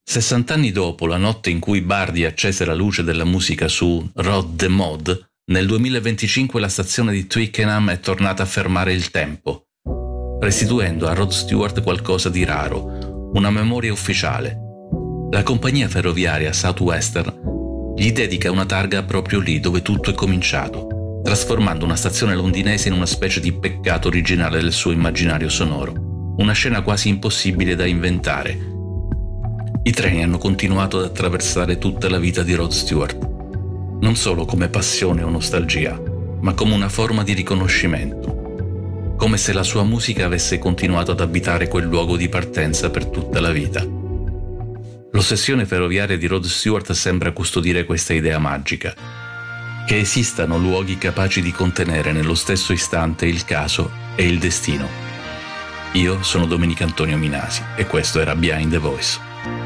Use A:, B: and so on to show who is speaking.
A: 60 anni dopo la notte in cui Bardi accese la luce della musica su Rod the Mod, nel 2025 la stazione di Twickenham è tornata a fermare il tempo, restituendo a Rod Stewart qualcosa di raro, una memoria ufficiale. La compagnia ferroviaria Southwestern gli dedica una targa proprio lì dove tutto è cominciato, trasformando una stazione londinese in una specie di peccato originale del suo immaginario sonoro, una scena quasi impossibile da inventare. I treni hanno continuato ad attraversare tutta la vita di Rod Stewart, non solo come passione o nostalgia, ma come una forma di riconoscimento, come se la sua musica avesse continuato ad abitare quel luogo di partenza per tutta la vita. L'ossessione ferroviaria di Rod Stewart sembra custodire questa idea magica, che esistano luoghi capaci di contenere nello stesso istante il caso e il destino. Io sono Domenico Antonio Minasi e questo era Behind the Voice.